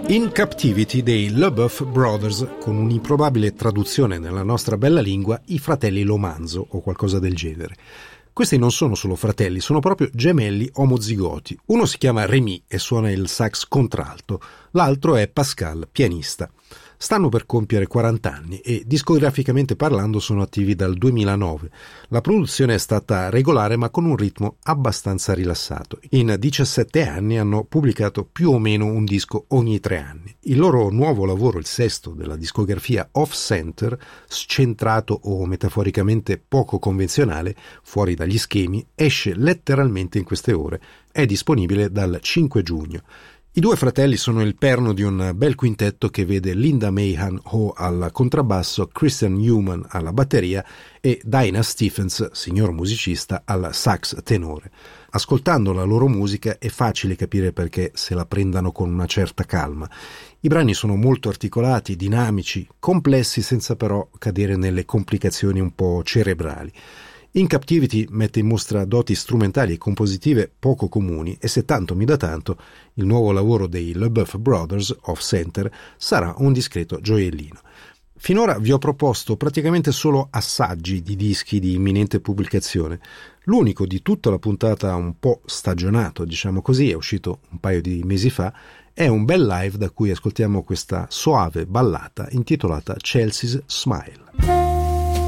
In Captivity dei LeBoeuf Brothers, con un'improbabile traduzione nella nostra bella lingua, i fratelli Lomanzo o qualcosa del genere. Questi non sono solo fratelli, sono proprio gemelli omozigoti. Uno si chiama Rémi e suona il sax contralto, l'altro è Pascal, pianista. Stanno per compiere 40 anni e discograficamente parlando sono attivi dal 2009. La produzione è stata regolare ma con un ritmo abbastanza rilassato. In 17 anni hanno pubblicato più o meno un disco ogni 3 anni. Il loro nuovo lavoro, il sesto della discografia Off-Center, scentrato o metaforicamente poco convenzionale, fuori dagli schemi, esce letteralmente in queste ore. È disponibile dal 5 giugno. I due fratelli sono il perno di un bel quintetto che vede Linda Mahan Ho al contrabbasso, Christian Newman alla batteria e Dinah Stephens, signor musicista, al sax tenore. Ascoltando la loro musica è facile capire perché se la prendano con una certa calma. I brani sono molto articolati, dinamici, complessi senza però cadere nelle complicazioni un po' cerebrali. In Captivity mette in mostra doti strumentali e compositive poco comuni e se tanto mi dà tanto, il nuovo lavoro dei LeBoeuf Brothers, Off-Center, sarà un discreto gioiellino. Finora vi ho proposto praticamente solo assaggi di dischi di imminente pubblicazione. L'unico di tutta la puntata un po' stagionato, diciamo così, è uscito un paio di mesi fa, è un bel live da cui ascoltiamo questa soave ballata intitolata Chelsea's Smile.